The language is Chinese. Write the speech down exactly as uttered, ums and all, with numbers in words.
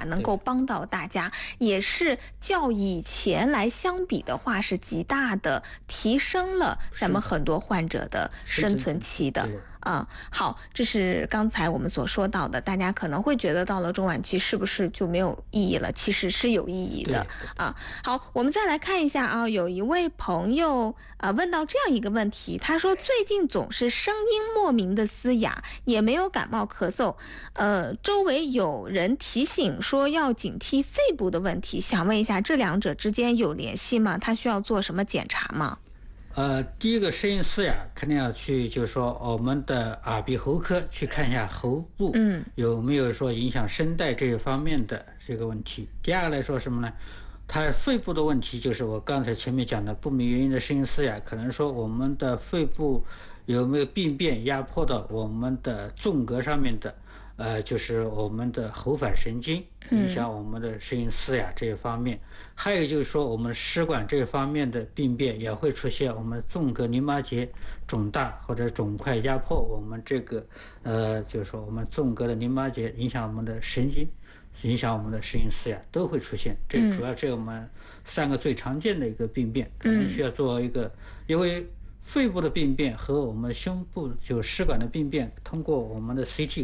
法能够帮到大家，也是较以前来相比的话是极大的提升了咱们很多患者的生存期的。啊、嗯，好，这是刚才我们所说到的，大家可能会觉得到了中晚期是不是就没有意义了？其实是有意义的啊。好，我们再来看一下啊，有一位朋友啊问到这样一个问题，他说最近总是声音莫名的嘶哑，也没有感冒咳嗽，呃，周围有人提醒说要警惕肺部的问题，想问一下这两者之间有联系吗？他需要做什么检查吗？ 呃，第一个声音嘶哑，肯定要去，就是说我们的耳鼻喉科去看一下喉部，嗯，有没有说影响声带这一方面的这个问题。第二个来说什么呢？它肺部的问题，就是我刚才前面讲的不明原因的声音嘶哑，可能说我们的肺部有没有病变压迫到我们的纵隔上面的。呃，就是我们的喉返神经影响我们的声音嘶哑这一方面，嗯、还有就是说我们食管这一方面的病变也会出现我们纵隔淋巴结肿大或者肿块压迫我们这个呃，就是说我们纵隔的淋巴结影响我们的神经，影响我们的声音嘶哑都会出现。这主要这我们三个最常见的一个病变，可能需要做一个，因为肺部的病变和我们胸部就食管的病变，通过我们的 C T